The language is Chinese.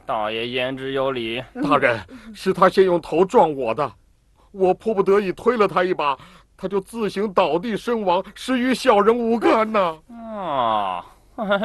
倒也言之有理。 大人，是他先用头撞我的，我迫不得已推了他一把，他就自行倒地身亡，实与小人无干呐。 哦。